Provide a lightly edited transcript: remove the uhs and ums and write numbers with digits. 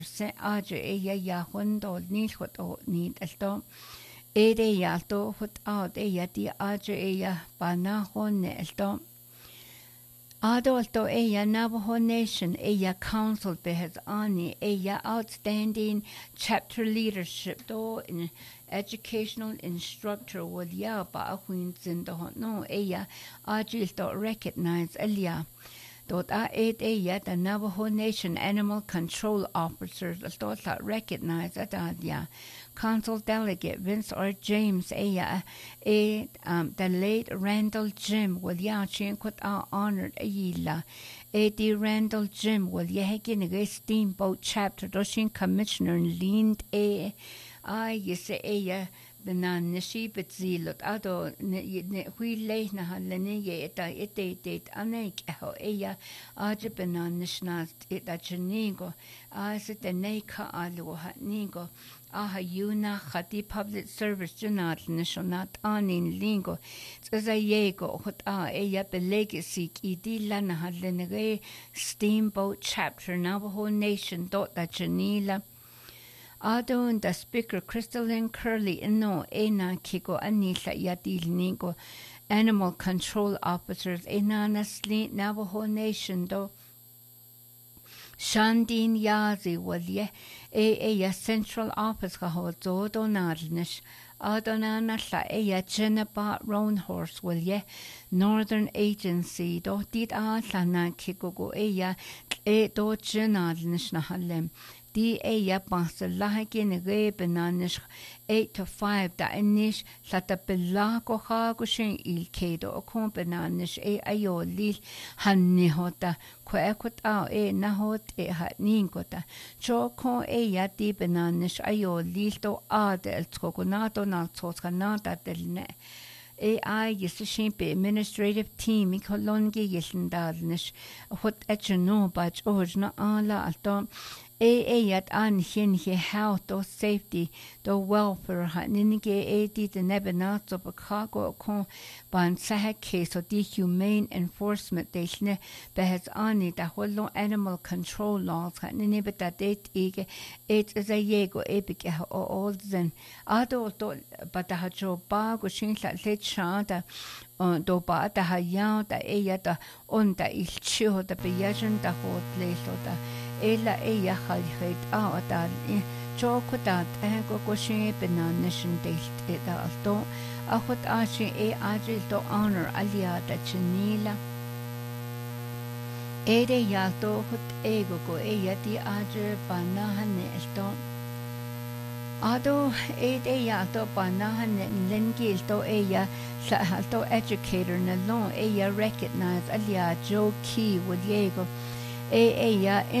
se aje ya hundo nilhot o nid alto ya to hot out ya ti aje ya panahon alto Adolto Navajo Nation council behes ani outstanding chapter leadership do in educational instructor would ya ba ahuin zindo no agil to recognize elia dot the Navajo Nation animal control officers dot recognize at Council Delegate Vince R. James the late Randall Jim will chin honored D. Randall Jim will hegin steamboat chapter doshin commissioner leaned benan nishi betzilot ado hui leh na halene eta anek ho benan nishna eta chenigo the neka alu nigo yuna khati public service junat nishonat anin lingo yego hot legacy idila na halene steamboat chapter Navajo Nation dot da chenila Adon the speaker Crystalline Curley no ena kiko anisha yatil ningo animal control officers enanasli Navajo Nation do Shandin Yazi was central office kaho zodo nadnish Adonana sa Jenaba Roundhorse will Northern Agency do did sana kiko go do jenadnish na halem Di basta lahagin benanish 8 to 5 da inish lata belago hagushin il kedo okon benanish ayo lil hanihota kwekut nahot hat ningota choko di benanish ayo lil to adel skogonato na tsoskanata delne yisishin be administrative team ikolongi yisindalnish hot etcheno bach ojna ala alto yat an hin he health or safety do welfare ninige the nebenat of a cargo con ban sah case of the humane enforcement deshne behes ani the whole animal control laws ninibet that it is a yego epic all zen adult but the hajo bag shin la le chada do ba da ya da da on da il chiho da beyajan da hot leso da ella khalkhait da chokutat go she benanishin delt da alto ahot ashi ajil to honor alia da chinila ya to hot ego go di ajir banahan elto Ado ya to banahan lengil to sa to educator na long recognize alia Joe Key with Diego ya